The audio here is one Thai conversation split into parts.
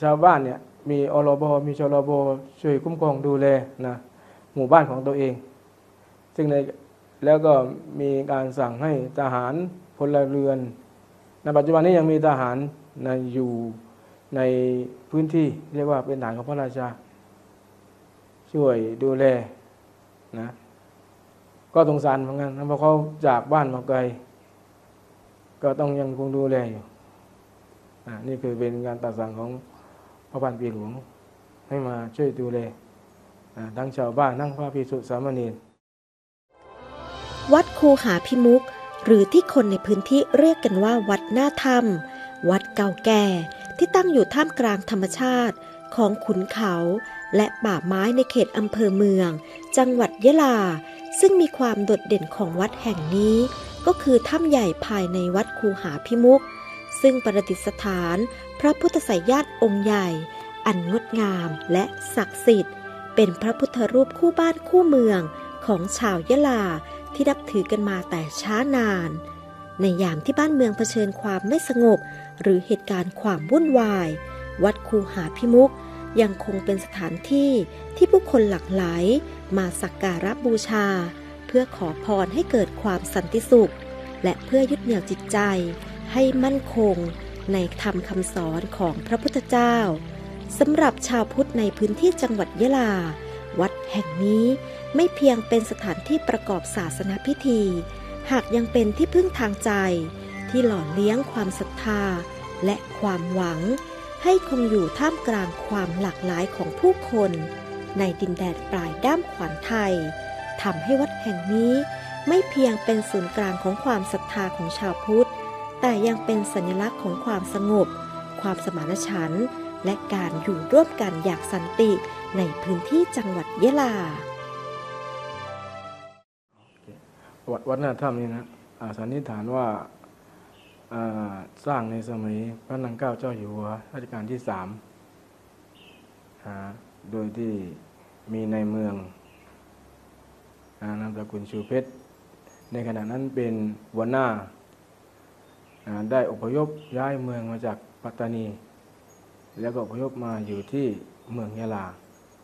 ชาวบ้านเนี่ยมีอรบมีชลบช่วยคุ้มครองดูแลนะหมู่บ้านของตัวเองซึ่งแล้วก็มีการสั่งให้ทหารพลเรือนในปัจจุบันนี้ยังมีทหารอยู่ในพื้นที่เรียกว่าเป็นฐานของพระราชาช่วยดูแลนะก็สงสารเหมือนกันเพราะเขาจากบ้านมาไกลก็ต้องยังคงดูแลอยู่นี่คือเป็นการตัดสั่งของพระพันปีหลวงให้มาช่วยดูแลทั้งชาวบ้านทั้งพระภิกษุสามเณรวัดคูหาพิมุขหรือที่คนในพื้นที่เรียกกันว่าวัดหน้าถ้ำวัดเก่าแก่ที่ตั้งอยู่ท่ามกลางธรรมชาติของขุนเขาและป่าไม้ในเขตอำเภอเมืองจังหวัดยะลาซึ่งมีความโดดเด่นของวัดแห่งนี้ก็คือถ้ำใหญ่ภายในวัดคูหาพิมุขซึ่งประดิษฐานพระพุทธไสยญาติองค์ใหญ่อันงดงามและศักดิ์สิทธิ์เป็นพระพุทธรูปคู่บ้านคู่เมืองของชาวยะลาที่นับถือกันมาแต่ช้านานในยามที่บ้านเมืองเผชิญความไม่สงบหรือเหตุการณ์ความวุ่นวายวัดคูหาพิมุขยังคงเป็นสถานที่ที่ผู้คนหลั่งไหลมาสักการะบูชาเพื่อขอพรให้เกิดความสันติสุขและเพื่อยึดเหนี่ยวจิตใจให้มั่นคงในธรรมคำสอนของพระพุทธเจ้าสำหรับชาวพุทธในพื้นที่จังหวัดยะลาวัดแห่งนี้ไม่เพียงเป็นสถานที่ประกอบศาสนพิธีหากยังเป็นที่พึ่งทางใจที่หล่อเลี้ยงความศรัทธาและความหวังให้คงอยู่ท่ามกลางความหลากหลายของผู้คนในดินแดนปลายด้ามขวานไทยทำให้วัดแห่งนี้ไม่เพียงเป็นศูนย์กลางของความศรัทธาของชาวพุทธแต่ยังเป็นสัญลักษณ์ของความสงบความสมานฉันท์และการอยู่ร่วมกันอย่างสันติในพื้นที่จังหวัดยะลาวัดหน้าถ้ำนี่นะสันนิษฐานว่าสร้างในสมัยพระนางเกล้าเจ้าอยู่หัวรัชกาลที่3โดยที่มีในเมืองนามสกุลชูเพชรในขณะนั้นเป็นหัวหน้าได้อพยพย้ายเมืองมาจากปัตตานีแล้วก็อพยพมาอยู่ที่เมืองยะลา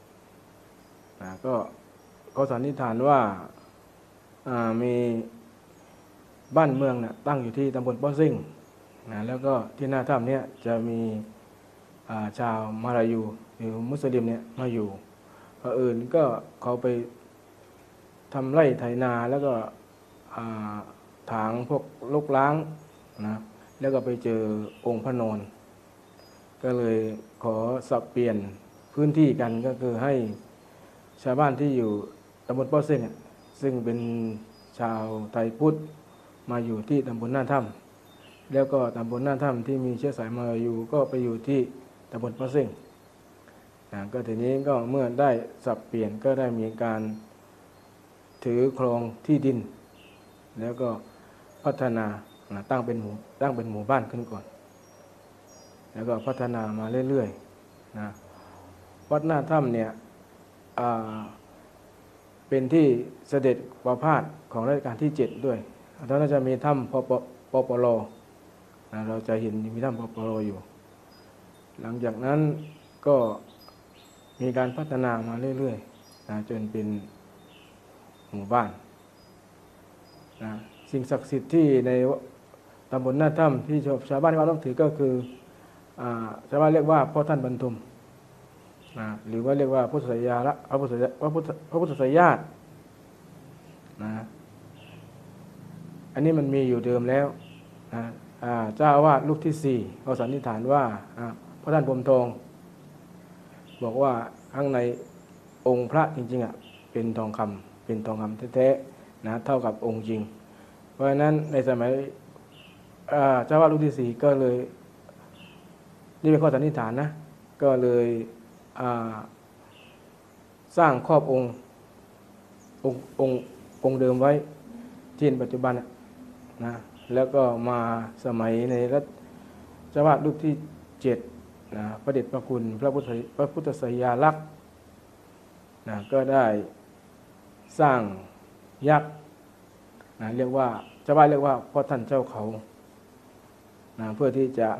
ก็สันนิษฐานว่ามีบ้านเมืองตั้งอยู่ที่ตำบลป้อซิ่งแล้วก็ที่หน้าถ้ำนี้จะมีชาวมาลายูหรือมุสลิมเนี่ยมาอยู่เผอิญก็เขาไปทำไร่ไถนาแล้วก็ถางพวกลกล้างนะแล้วก็ไปเจอองค์พระนอนก็เลยขอสับเปลี่ยนพื้นที่กันก็คือให้ชาวบ้านที่อยู่ตำบลป้อซิ่งซึ่งเป็นชาวไทยพุทธมาอยู่ที่ตำบลหน้าถ้ำแล้วก็ตำบลหน้าถ้ำที่มีเชื้อสายมาลายูก็ไปอยู่ที่ตำบลป้อซิ่งก็ทีนี้ก็เมื่อได้สับเปลี่ยนก็ได้มีการถือครองที่ดินแล้วก็พัฒนาตั้งเป็นหมู่บ้านขึ้นก่อนแล้วก็พัฒนามาเรื่อยๆนะวัดหน้าถ้ำเนี่ยเป็นที่เสด็จประพาสของรัชกาลที่7ด้วยตอนนั้นจะมีถ้ำปปลเราจะเห็นมีถ้ำปปลอยู่หลังจากนั้นก็มีการพัฒนามาเรื่อยๆจนเป็นหมู่บ้านสิ่งศักดิ์สิทธิ์ที่ในตำบลหน้าถ้ำที่ชาวบ้านที่ว่าต้องถือก็คือชาวบ้านเรียกว่าพ่อท่านบรรทมหรือว่าเรียกว่าพุทธไสยาละพระพุทธไสยญาติอันนี้มันมีอยู่เดิมแล้วเจ้าอาวาสรูปที่4เขาสันนิษฐานว่าพระท่านพรหมทองบอกว่าข้างในองค์พระจริงๆเป็นทองคำแท้ๆเท่ากับองค์จริงเพราะฉะนั้นในสมัยเจ้าอาวาสรูปที่4ก็เลยนี่เป็นข้อสันนิษฐานนะก็เลยสร้างครอบองค์เดิมไว้ที่ปัจจุบันนะแล้วก็มาสมัยในรัชเจ้าอาวาสรูปที่7พระเดชพระคุณพระพุทธไสยาลักษณ์ก็ได้สร้างยักษ์เรียกว่าเจ้าบ้านเรียกว่าพ่อท่านเจ้าเขาเพื่อที่จะ